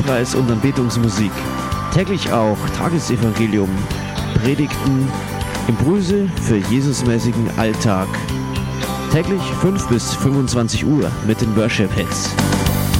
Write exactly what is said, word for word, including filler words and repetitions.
Lobpreis und Anbetungsmusik. Täglich auch Tagesevangelium, Predigten, Impulse für Jesusmäßigen Alltag. Täglich fünf bis fünfundzwanzig Uhr mit den Worship Hits.